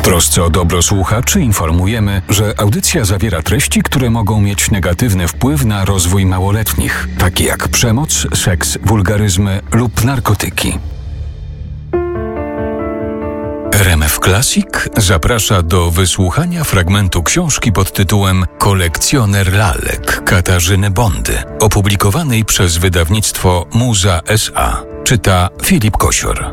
trosce o dobro słuchaczy informujemy, że audycja zawiera treści, które mogą mieć negatywny wpływ na rozwój małoletnich, takie jak przemoc, seks, wulgaryzmy lub narkotyki. RMF Classic zaprasza do wysłuchania fragmentu książki pod tytułem Kolekcjoner lalek Katarzyny Bondy, opublikowanej przez wydawnictwo Muza S.A. Czyta Filip Kosior.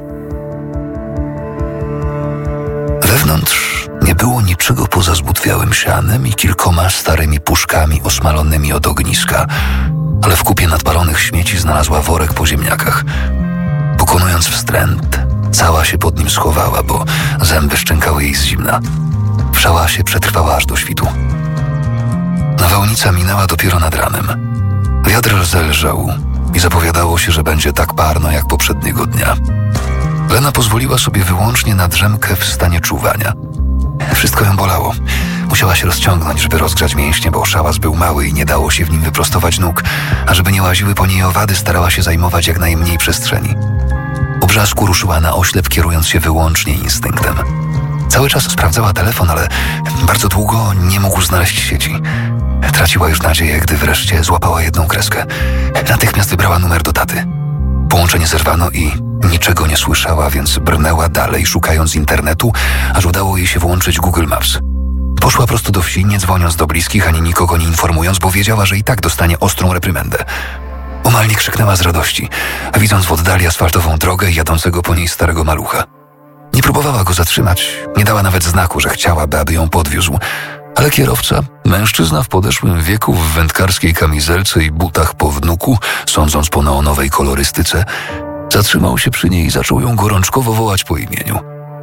Wewnątrz nie było niczego poza zbutwiałym sianem i kilkoma starymi puszkami osmalonymi od ogniska, ale w kupie nadpalonych śmieci znalazła worek po ziemniakach. Pokonując wstręt, cała się pod nim schowała, bo zęby szczękały jej z zimna. W szałasie przetrwała aż do świtu. Nawałnica minęła dopiero nad ranem. Wiatr zelżał i zapowiadało się, że będzie tak parno jak poprzedniego dnia. Lena pozwoliła sobie wyłącznie na drzemkę w stanie czuwania. Wszystko ją bolało. Musiała się rozciągnąć, żeby rozgrzać mięśnie, bo szałas był mały i nie dało się w nim wyprostować nóg, a żeby nie łaziły po niej owady, starała się zajmować jak najmniej przestrzeni. Po brzasku ruszyła na oślep, kierując się wyłącznie instynktem. Cały czas sprawdzała telefon, ale bardzo długo nie mógł znaleźć sieci. Traciła już nadzieję, gdy wreszcie złapała jedną kreskę. Natychmiast wybrała numer do taty. Połączenie zerwano i niczego nie słyszała, więc brnęła dalej, szukając internetu, aż udało jej się włączyć Google Maps. Poszła prosto do wsi, nie dzwoniąc do bliskich ani nikogo nie informując, bo wiedziała, że i tak dostanie ostrą reprymendę. Omal nie krzyknęła z radości, a widząc w oddali asfaltową drogę i jadącego po niej starego malucha. Nie próbowała go zatrzymać, nie dała nawet znaku, że chciałaby, aby ją podwiózł. Ale kierowca, mężczyzna w podeszłym wieku, w wędkarskiej kamizelce i butach po wnuku, sądząc po neonowej kolorystyce, zatrzymał się przy niej i zaczął ją gorączkowo wołać po imieniu.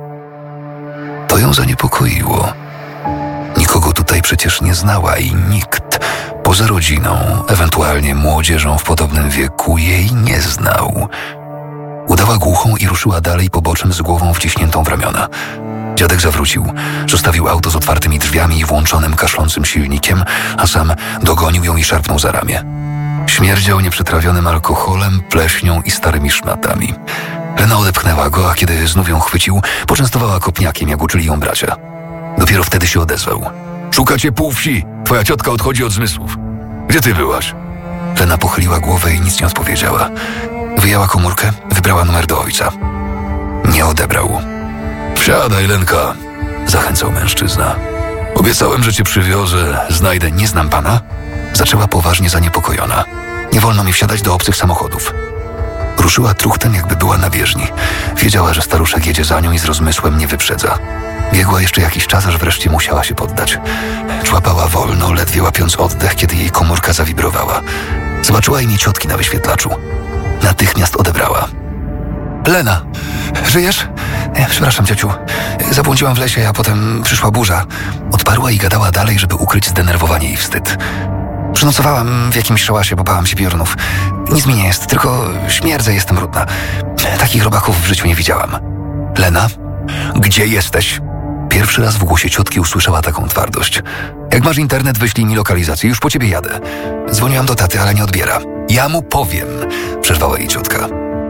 To ją zaniepokoiło. Nikogo tutaj przecież nie znała i nikt, poza rodziną, ewentualnie młodzieżą w podobnym wieku, jej nie znał. Udała głuchą i ruszyła dalej poboczem z głową wciśniętą w ramiona. Dziadek zawrócił, zostawił auto z otwartymi drzwiami i włączonym kaszlącym silnikiem, a sam dogonił ją i szarpnął za ramię. Śmierdział nieprzetrawionym alkoholem, pleśnią i starymi szmatami. Lena odepchnęła go, a kiedy znów ją chwycił, poczęstowała kopniakiem, jak uczyli ją bracia. Dopiero wtedy się odezwał. Szuka cię pół wsi, twoja ciotka odchodzi od zmysłów. Gdzie ty byłaś? Lena pochyliła głowę i nic nie odpowiedziała. Wyjęła komórkę, wybrała numer do ojca. Nie odebrał. Wsiadaj, Lenka, zachęcał mężczyzna. Obiecałem, że cię przywiozę, znajdę. Nie znam pana? Zaczęła poważnie zaniepokojona. Nie wolno mi wsiadać do obcych samochodów. Ruszyła truchtem, jakby była na bieżni. Wiedziała, że staruszek jedzie za nią i z rozmysłem nie wyprzedza. Biegła jeszcze jakiś czas, aż wreszcie musiała się poddać. Człapała wolno, ledwie łapiąc oddech, kiedy jej komórka zawibrowała. Zobaczyła imię ciotki na wyświetlaczu. Natychmiast odebrała. Lena, żyjesz? Przepraszam, ciociu. Zabłądziłam w lesie, a potem przyszła burza. Odparła i gadała dalej, żeby ukryć zdenerwowanie i wstyd. Przynocowałam w jakimś szałasie, bo bałam się piorunów. Nic mi nie jest, tylko śmierdzę, jestem brudna. Takich robaków w życiu nie widziałam. Lena, gdzie jesteś? Pierwszy raz w głosie ciotki usłyszała taką twardość. Jak masz internet, wyślij mi lokalizację, już po ciebie jadę. Dzwoniłam do taty, ale nie odbiera. Ja mu powiem, przerwała jej ciotka.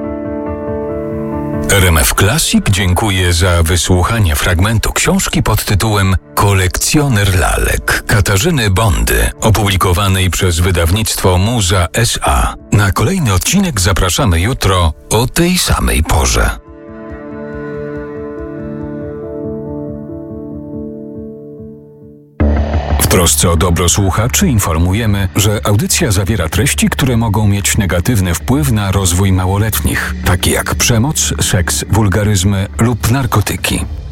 RMF Classic dziękuję za wysłuchanie fragmentu książki pod tytułem Kolekcjoner lalek Katarzyny Bondy, opublikowanej przez wydawnictwo Muza S.A. Na kolejny odcinek zapraszamy jutro o tej samej porze. W trosce o dobro słuchaczy informujemy, że audycja zawiera treści, które mogą mieć negatywny wpływ na rozwój małoletnich, takie jak przemoc, seks, wulgaryzmy lub narkotyki.